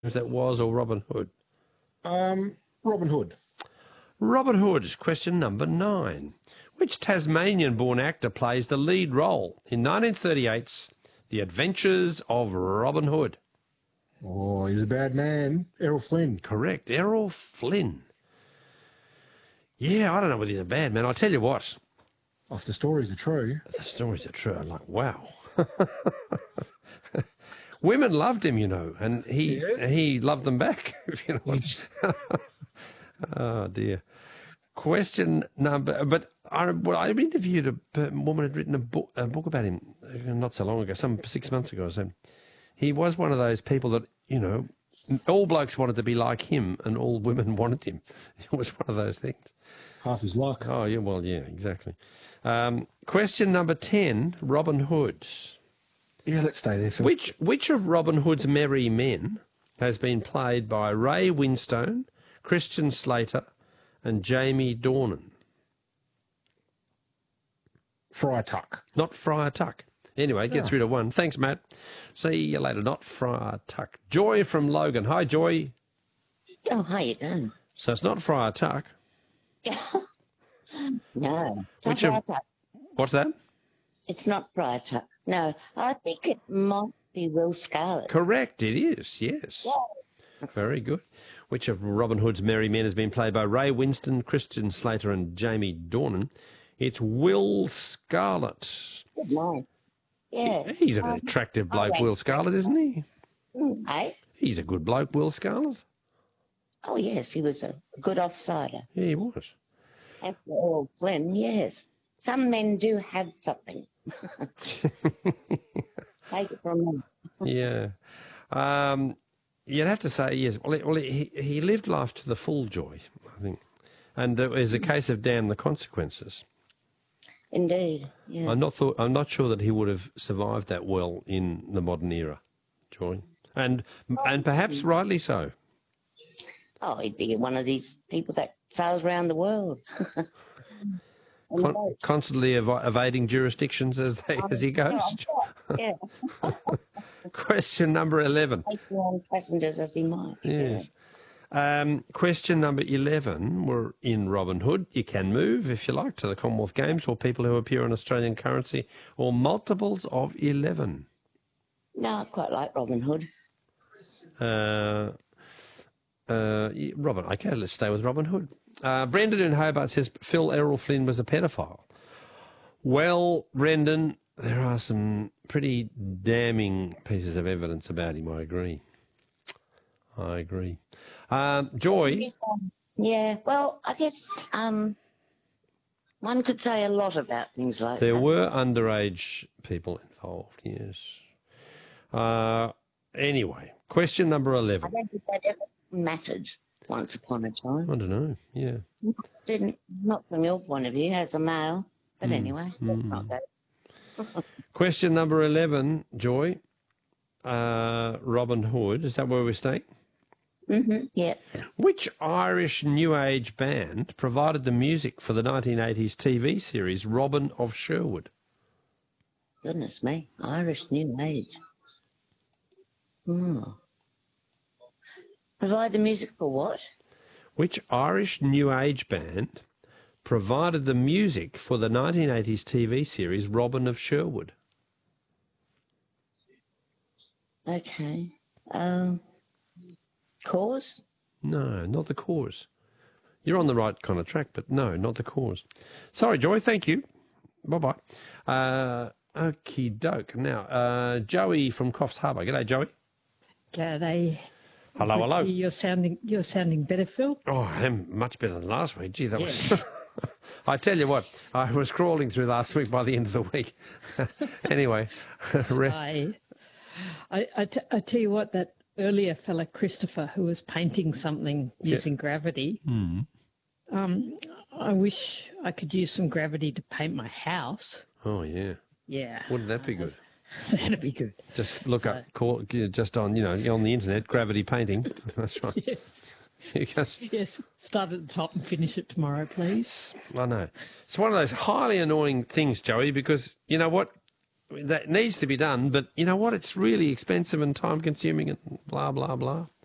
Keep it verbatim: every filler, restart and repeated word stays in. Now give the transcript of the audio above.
If that was or Robin Hood? Um, Robin Hood. Robin Hood, question number nine. Which Tasmanian-born actor plays the lead role in nineteen thirty-eight's The Adventures of Robin Hood? Oh, he's a bad man. Errol Flynn. Correct, Errol Flynn. Yeah, I don't know whether he's a bad man. I'll tell you what. If the stories are true. The stories are true. I'm like, wow. Women loved him, you know, and he Yeah. he loved them back. If you know what. Oh, dear. Question number... But I, well, I interviewed a, a woman who had written a book, a book about him not so long ago, some six months ago or so. He was one of those people that, you know, all blokes wanted to be like him and all women wanted him. It was one of those things. Half his luck. Oh, yeah, well, yeah, exactly. Um, question number ten, Robin Hood. Yeah, let's stay there, Phil. Which, which of Robin Hood's merry men has been played by Ray Winstone, Christian Slater and Jamie Dornan? Friar Tuck. Not Friar Tuck. Anyway, gets Yeah. rid of one. Thanks, Matt. See you later. Not Friar Tuck. Joy from Logan. Hi, Joy. Oh, how you doing? So it's not Friar Tuck. No. It's Which not of- Friar Tuck. What's that? It's not Friar Tuck. No, I think it might be Will Scarlet. Correct, it is, yes. Very good. Which of Robin Hood's merry men has been played by Ray Winston, Christian Slater and Jamie Dornan? It's Will Scarlet. Good night. Yeah. He's an attractive bloke, right. Will Scarlet, isn't he? Hey? He's a good bloke, Will Scarlet. Oh, yes, he was a good offsider. Yeah, he was. After all, Flynn, yes. Some men do have something. Take it from me. Yeah. Um, you'd have to say, yes. Well, he- well he, he lived life to the full, Joy, I think. And it was a case of damn the consequences. Indeed, yeah. I'm not thought, I'm not sure that he would have survived that well in the modern era, Joy. And and perhaps rightly so. Oh, he'd be one of these people that sails around the world. Con- constantly ev- evading jurisdictions as they as he goes. Yeah. Question number eleven. Take on passengers as he might. Yes. Um, question number eleven. We're in Robin Hood. You can move, if you like, to the Commonwealth Games for people who appear on Australian currency or multiples of eleven. No, I quite like Robin Hood. Uh, uh, yeah, Robin, okay, let's stay with Robin Hood. Uh, Brendan in Hobart says Phil Errol Flynn was a pedophile. Well, Brendan, there are some pretty damning pieces of evidence about him, I agree. I agree. Um, Joy? Yeah, well, I guess um, one could say a lot about things like There that. were underage people involved, yes. Uh, anyway, question number I eleven. don't think that ever mattered once upon a time. I don't know, yeah. Didn't, not from your point of view, as a male. But Hmm. anyway, that's not that. Question number eleven, Joy. Uh, Robin Hood, is that where we're staying? Mm-hmm, yeah. Which Irish New Age band provided the music for the nineteen eighties T V series Robin of Sherwood? Goodness me, Irish New Age. Hmm. Provide the music for what? Which Irish New Age band provided the music for the nineteen eighties T V series Robin of Sherwood? Okay. Um, cause? No, not the Cause. You're on the right kind of track, but no, not the Cause. Sorry, Joy, thank you. Bye-bye. Uh, okie doke. Now, uh, Joey from Coffs Harbour. G'day, Joey. G'day. Hello, hello. You're sounding you're sounding better, Phil. Oh, I am much better than last week. Gee, that was... I tell you what, I was crawling through last week by the end of the week. Anyway. I, I, I, t- I tell you what, that earlier fella, Christopher, who was painting something using gravity, Mm. um, I wish I could use some gravity to paint my house. Oh, yeah. Yeah. Wouldn't that be good? That'd be good. Just look up, call, just on, you know, on the internet, gravity painting. That's right. Yes. You guys, Yes. Start at the top and finish it tomorrow, please. I know. It's one of those highly annoying things, Joey, because, you know what, that needs to be done, but you know what, it's really expensive and time-consuming and blah, blah, blah.